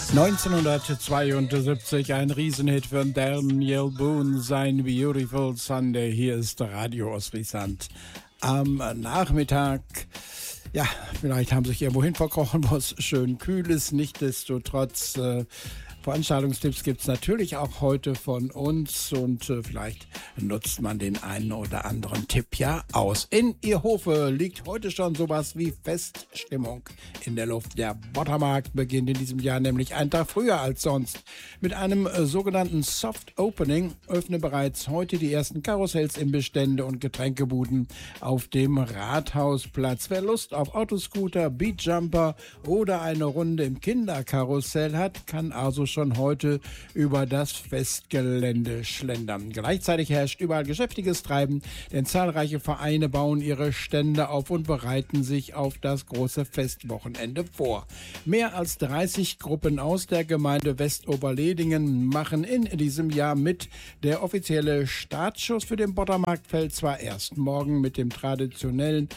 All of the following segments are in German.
1972 ein Riesenhit von Daniel Boone, sein Beautiful Sunday. Hier ist Radio Ostfriesland am Nachmittag. Ja, vielleicht haben Sie sich irgendwo hin verkrochen, wo es schön kühl ist. Nichtsdestotrotz Veranstaltungstipps gibt es natürlich auch heute von uns und vielleicht nutzt man den einen oder anderen Tipp ja aus. In Ierhofe liegt heute schon sowas wie Feststimmung in der Luft. Der Bottermarkt beginnt in diesem Jahr nämlich einen Tag früher als sonst. Mit einem sogenannten Soft Opening öffnen bereits heute die ersten Karussells, Imbissstände und Getränkebuden auf dem Rathausplatz. Wer Lust auf Autoscooter, Beatjumper oder eine Runde im Kinderkarussell hat, kann also schon heute über das Festgelände schlendern. Gleichzeitig herrscht überall geschäftiges Treiben, denn zahlreiche Vereine bauen ihre Stände auf und bereiten sich auf das große Festwochenende vor. Mehr als 30 Gruppen aus der Gemeinde Westoberledingen machen in diesem Jahr mit. Der offizielle Startschuss für den Bottermarkt fällt zwar erst morgen mit der traditionellen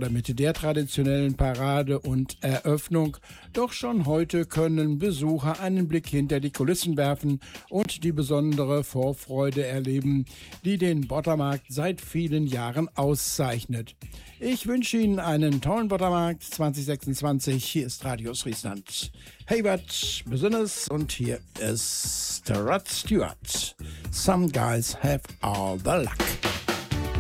Parade und Eröffnung, doch schon heute können Besucher einen Blick hinter die Kulissen werfen und die besondere Vorfreude erleben, die den Bottermarkt seit vielen Jahren auszeichnet. Ich wünsche Ihnen einen tollen Bottermarkt 2026. Hier ist Radio Ostfriesland. Hey, Bert, besonders und hier ist Rod Stewart. Some guys have all the luck.